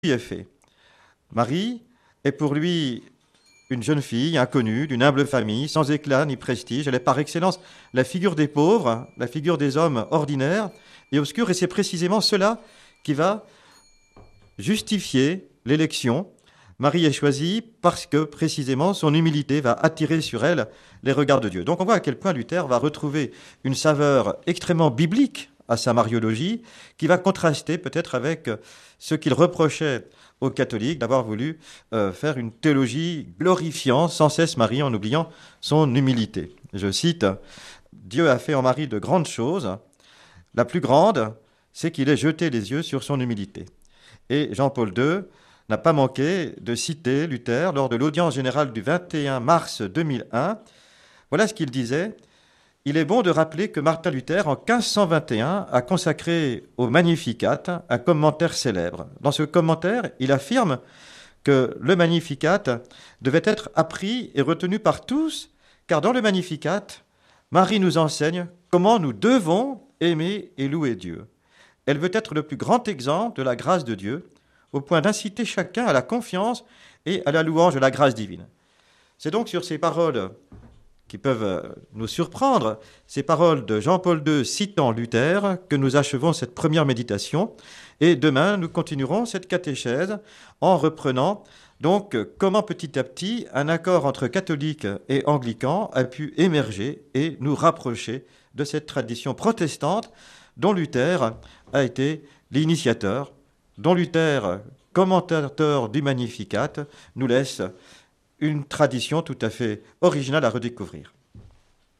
est fait. Marie est pour lui une jeune fille inconnue, d'une humble famille, sans éclat ni prestige. Elle est par excellence la figure des pauvres, la figure des hommes ordinaires et obscurs, et c'est précisément cela qui va justifier l'élection. Marie est choisie parce que précisément son humilité va attirer sur elle les regards de Dieu. Donc on voit à quel point Luther va retrouver une saveur extrêmement biblique à sa mariologie, qui va contraster peut-être avec ce qu'il reprochait aux catholiques d'avoir voulu faire une théologie glorifiant sans cesse Marie en oubliant son humilité. Je cite, Dieu a fait en Marie de grandes choses. La plus grande, c'est qu'il ait jeté les yeux sur son humilité. Et Jean-Paul II n'a pas manqué de citer Luther lors de l'audience générale du 21 mars 2001. Voilà ce qu'il disait. Il est bon de rappeler que Martin Luther, en 1521, a consacré au Magnificat un commentaire célèbre. Dans ce commentaire, il affirme que le Magnificat devait être appris et retenu par tous, car dans le Magnificat, Marie nous enseigne comment nous devons aimer et louer Dieu. Elle veut être le plus grand exemple de la grâce de Dieu, au point d'inciter chacun à la confiance et à la louange de la grâce divine. C'est donc sur ces paroles qui peuvent nous surprendre, ces paroles de Jean-Paul II citant Luther, que nous achevons cette première méditation. Et demain, nous continuerons cette catéchèse en reprenant donc comment petit à petit un accord entre catholiques et anglicans a pu émerger et nous rapprocher de cette tradition protestante dont Luther a été l'initiateur, dont Luther, commentateur du Magnificat, nous laisse une tradition tout à fait originale à redécouvrir.